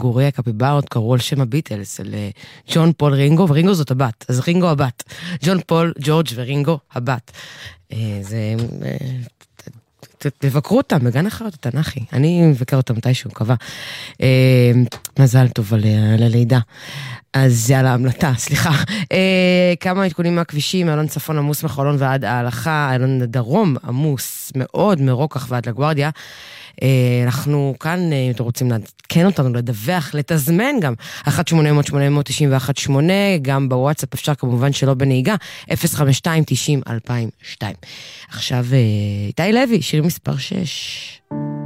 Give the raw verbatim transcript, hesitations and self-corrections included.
קנגורי הקפיברות קראו על שם הביטלס, על ג'ון פול רינגו, ורינגו זאת הבת, אז רינגו הבת, ג'ון פול, ג'ורג' ורינגו הבת. זה... תבקרו אותם בגן אחרות התנ"כי, אני מבקר אותם מתישהו, קבע. מזל טוב על הלידה. אז זה על ההמלטה, סליחה. כמה עדכונים מהכבישים, אלון צפון עמוס מחולון ועד ההלכה, אלון דרום עמוס מאוד מרוקח ועד לגוארדיה. אנחנו כאן, אם אתם רוצים לעדכן אותנו, לדווח, לתזמן גם, אחת שמונה אפס אפס שמונה אפס תשע אחת שמונה, גם בוואטסאפ אפשר כמובן שלא בנהיגה, אפס חמש שתיים תשעים אלפיים ושתיים. עכשיו, איתי לוי, שיר מספר שש.